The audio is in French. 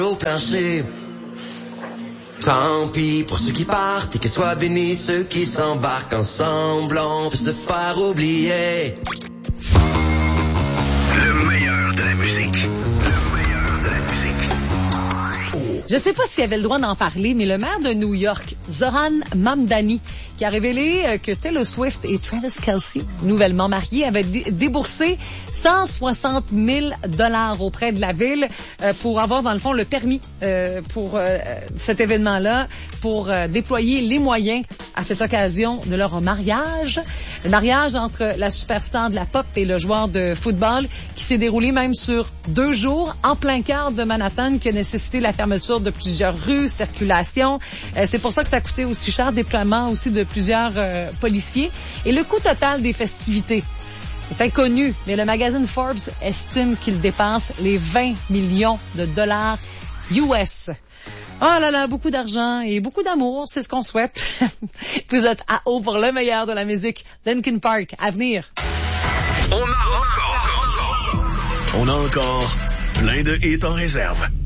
au plancher. Tant pis pour ceux qui partent et que soient bénis ceux qui s'embarquent ensemble. On peut se faire oublier. Le meilleur de la musique. Je sais pas s'il avait le droit d'en parler, mais le maire de New York, Zoran Mamdani, qui a révélé que Taylor Swift et Travis Kelce, nouvellement mariés, avaient déboursé 160 000 $ auprès de la ville pour avoir, dans le fond, le permis pour cet événement-là, pour déployer les moyens à cette occasion de leur mariage. Le mariage entre la superstar de la pop et le joueur de football qui s'est déroulé même sur 2 jours en plein cœur de Manhattan, qui a nécessité la fermeture de plusieurs rues, circulation. C'est pour ça que ça a coûté aussi cher, déploiement aussi de plusieurs policiers. Et le coût total des festivités est inconnu, mais le magazine Forbes estime qu'il dépasse les 20 millions de dollars US. Oh là là, beaucoup d'argent et beaucoup d'amour, c'est ce qu'on souhaite. Vous êtes à haut pour le meilleur de la musique. Linkin Park, à venir. On a encore plein de hits en réserve.